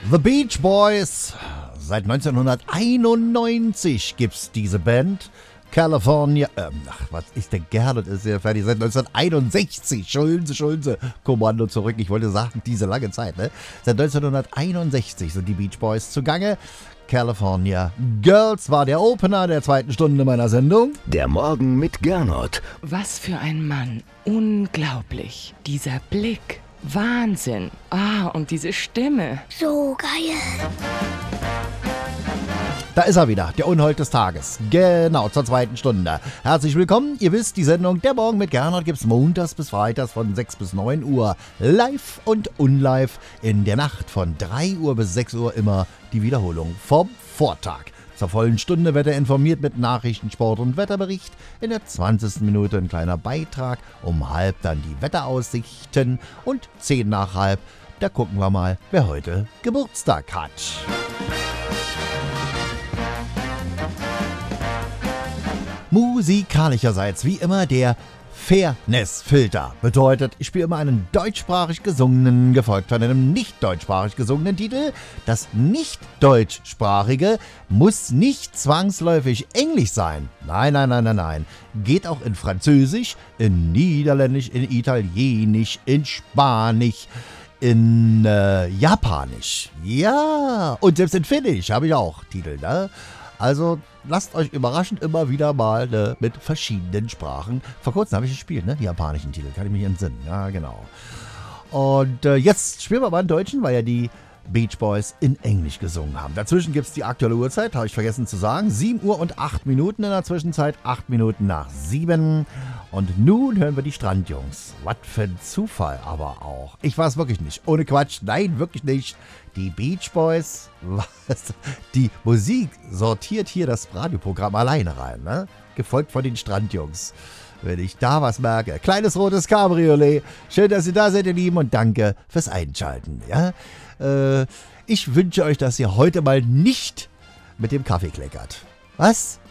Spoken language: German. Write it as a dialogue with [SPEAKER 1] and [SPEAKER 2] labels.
[SPEAKER 1] The Beach Boys. Seit 1991 gibt's diese Band. California, was ist denn gerne, das ist ja fertig, seit 1961, Schulden Sie, Kommando zurück, ich wollte sagen, diese lange Zeit, ne? Seit 1961 sind die Beach Boys zugange. California Girls war der Opener der zweiten Stunde meiner Sendung.
[SPEAKER 2] Der Morgen mit Gernot.
[SPEAKER 3] Was für ein Mann, unglaublich, dieser Blick, Wahnsinn, und diese Stimme.
[SPEAKER 4] So geil.
[SPEAKER 1] Da ist er wieder, der Unhold des Tages. Genau, zur zweiten Stunde. Herzlich willkommen. Ihr wisst, die Sendung Der Morgen mit Gernot gibt's montags bis freitags von 6 bis 9 Uhr. Live und unlive. In der Nacht von 3 Uhr bis 6 Uhr immer die Wiederholung vom Vortag. Zur vollen Stunde wird er informiert mit Nachrichten, Sport und Wetterbericht. In der 20. Minute ein kleiner Beitrag. Um halb dann die Wetteraussichten. Und 10 nach halb, da gucken wir mal, wer heute Geburtstag hat. Musikalischerseits wie immer der Fairness-Filter. Bedeutet, ich spiele immer einen deutschsprachig gesungenen, gefolgt von einem nicht deutschsprachig gesungenen Titel. Das nicht-deutschsprachige muss nicht zwangsläufig Englisch sein. Nein. Geht auch in Französisch, in Niederländisch, in Italienisch, in Spanisch, in Japanisch. Ja, und selbst in Finnisch habe ich auch Titel, ne? Also lasst euch überraschend immer wieder mal mit verschiedenen Sprachen. Vor kurzem habe ich gespielt, ne? Die japanischen Titel, kann ich mich entsinnen. Ja, genau. Und jetzt spielen wir mal einen deutschen, weil ja die Beach Boys in Englisch gesungen haben. Dazwischen gibt es die aktuelle Uhrzeit, habe ich vergessen zu sagen. 7 Uhr und 8 Minuten in der Zwischenzeit, 8 Minuten nach 7. Und nun hören wir die Strandjungs. Was für ein Zufall aber auch. Ich war es wirklich nicht. Ohne Quatsch, nein, wirklich nicht. Die Beach Boys, die Musik sortiert hier das Radioprogramm alleine rein, ne? Gefolgt von den Strandjungs. Wenn ich da was merke. Kleines rotes Cabriolet. Schön, dass ihr da seid, ihr Lieben, und danke fürs Einschalten. Ja? Ich wünsche euch, dass ihr heute mal nicht mit dem Kaffee kleckert. Was?